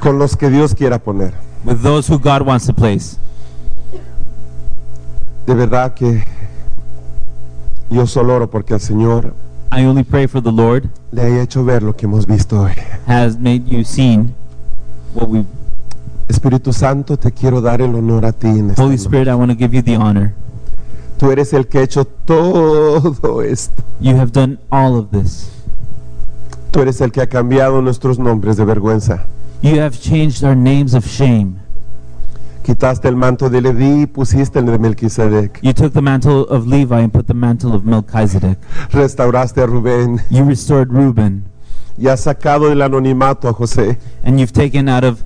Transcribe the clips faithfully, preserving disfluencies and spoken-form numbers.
con los que Dios quiera poner. with those who God wants to place. De verdad que yo solo oro porque el Señor I only pray for the Lord le haya hecho ver lo que hemos visto hoy. has made you seen what we. Espíritu Santo, te quiero dar el honor a ti en esta Holy noche. Spirit, I want to give you the honor. Tú eres el que ha hecho todo esto. You have done all of this. Tú eres el que ha cambiado nuestros nombres de vergüenza. You have changed our names of shame. Quitaste el manto de Leví y pusiste el de Melquisedec. You took the mantle of Levi and put the mantle of Melchizedek. Restauraste a Rubén You restored Reuben, y has sacado del anonimato a José. and you've taken out of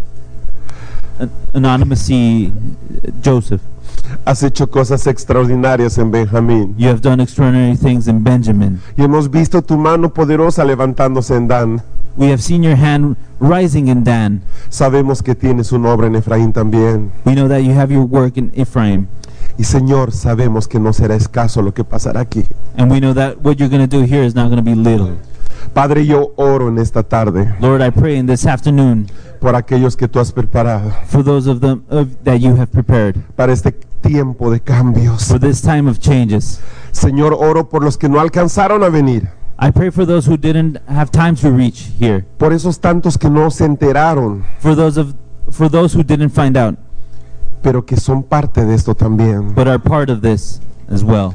an- anonymity Joseph. Has hecho cosas extraordinarias en Benjamín. You have done extraordinary things in Benjamin. Y hemos visto tu mano poderosa levantándose en Dan. We have seen your hand rising in Dan. Sabemos que tienes una obra en Efraín también. We know that you have your work in Ephraim. Y Señor, sabemos que no será escaso lo que pasará aquí. And we know that what you're going to do here is not going to be little. Padre, yo oro en esta tarde Lord, I pray in this afternoon por aquellos que tú has preparado for those of them of, that you have prepared para este tiempo de cambios. for this time of changes. Señor, oro por los que no alcanzaron a venir, I pray for those who didn't have time to reach here, por esos tantos que no se enteraron, for those of for those who didn't find out, pero que son parte de esto también. but are part of this as well.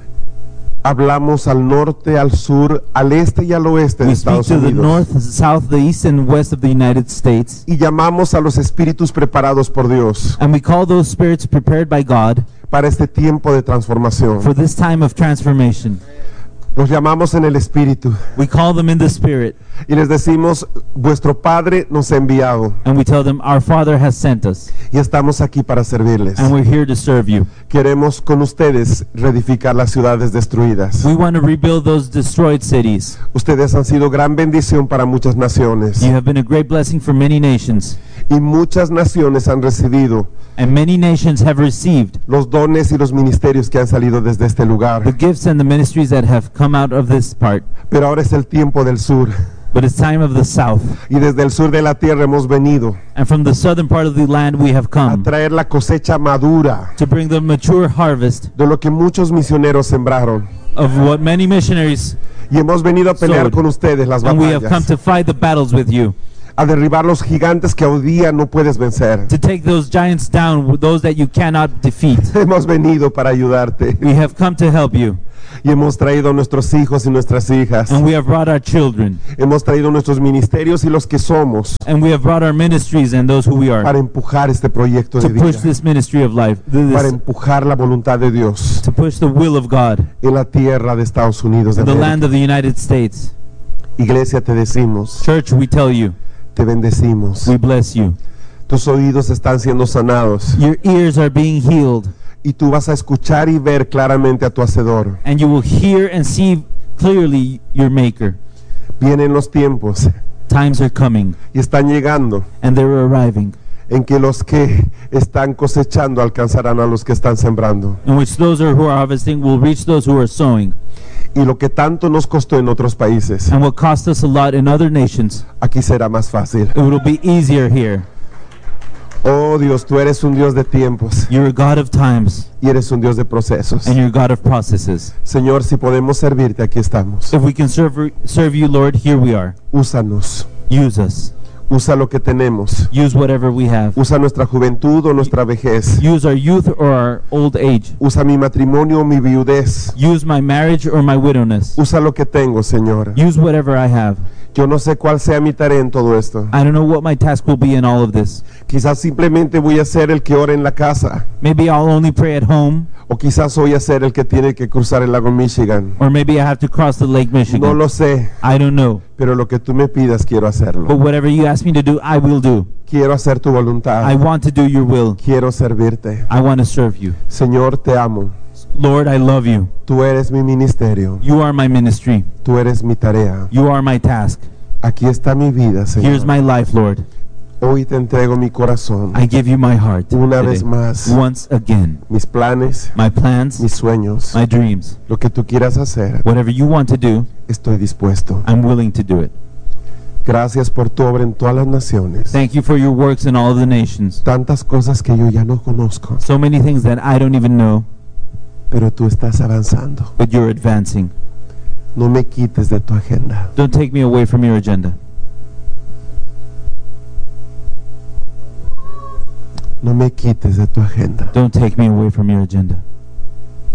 Hablamos al norte, al sur, al este y al oeste de We speak Estados to the Unidos. north, the south, the east, and west of the United States, Y llamamos a los espíritus preparados por Dios and we call those spirits prepared by God para este tiempo de transformación. for this time of transformation. Los llamamos en el espíritu We call them in the spirit, y les decimos, vuestro Padre nos ha enviado and we tell them, our Father has sent us, y estamos aquí para servirles. and we're here to serve you. Queremos con ustedes reedificar las ciudades destruidas. We want to rebuild those destroyed cities. Ustedes han sido gran bendición para muchas naciones You have been a great blessing for many nations, y muchas naciones han recibido and many nations have received los dones y los ministerios que han salido desde este the lugar. gifts and the ministries that have come out of this part. Pero ahora es el tiempo del sur But it's time of the south, y desde el sur de la tierra hemos venido and from the southern part of the land we have a come traer la cosecha madura to bring the mature harvest de lo que muchos misioneros sembraron. of what many missionaries, Y hemos venido a pelear Sowed. con ustedes las and we have come batallas, to fight the battles with you, a derribar los gigantes que hoy día no puedes vencer. to take those giants down, with those that you cannot defeat. Hemos venido para ayudarte We have come to help you, y hemos traído a nuestros hijos y nuestras hijas. and we have brought our children, Hemos traído nuestros ministerios y los que somos and we have brought our ministries and those who we are, para empujar este proyecto to de push vida, this ministry of life, para this, empujar la voluntad de Dios to push the will of God en la tierra de Estados Unidos de in the land América. of the United States. Iglesia, te decimos, Church, we tell you, te bendecimos. we bless you. Tus oídos están siendo sanados Your ears are being healed, y tú vas a escuchar y ver claramente a tu Hacedor. and you will hear and see clearly your Maker. Vienen los tiempos Times are coming, y están llegando and they're arriving, en que los que están cosechando alcanzarán a los que están sembrando. in which those are who are harvesting will reach those who are sowing. Y lo que tanto nos costó en otros países, And what cost us a lot in other nations, aquí será más fácil. it will be easier here. Oh Dios, tú eres un Dios de tiempos You're a God of times, y eres un Dios de procesos. and you're a God of processes. Señor, si podemos servirte, aquí estamos. If we can serve, serve you, Lord, here we are. Úsanos, Use us. usa lo que tenemos. Use whatever we have. Usa nuestra juventud o nuestra vejez. Use our youth or our old age. Usa mi matrimonio o mi viudez. Use my marriage or my widowness. Usa lo que tengo, Señor. Use whatever I have. Yo no sé cuál sea mi tarea en todo esto. I don't know what my task will be in all of this. Quizás simplemente voy a ser el que ora en la casa. Maybe I'll only pray at home, O quizás voy a ser el que tiene que cruzar el lago Michigan. or maybe I have to cross the Lake No Michigan. lo sé, I don't know. pero lo que tú me pidas quiero But hacerlo. whatever you ask me to do, I will do. Quiero hacer tu voluntad. I want to do your will. Quiero servirte. I want to serve you. Señor, te amo. Lord, I love you. Tú eres mi ministerio. You are my ministry. Tú eres mi tarea. You are my task. Aquí está mi vida, Here's Señor. my life, Lord. Hoy te entrego mi corazón. I give you my heart Una today. vez más. Once again. Mis planes, My plans, mis sueños, my dreams, lo que tú quieras hacer, whatever you want to do, estoy dispuesto. I'm willing to do it. Gracias por tu obra en todas las naciones. Thank you for your works in all of the nations. Tantas cosas que yo ya no conozco, So many things that I don't even know, pero tú estás avanzando. but you're advancing. No me quites de tu agenda. Don't take me away from your agenda. No me quites de tu agenda. Don't take me away from your agenda.